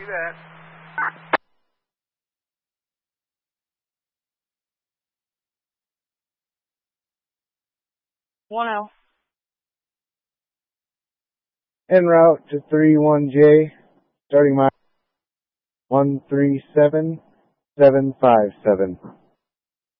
See that. En route to 31J, starting my 137757.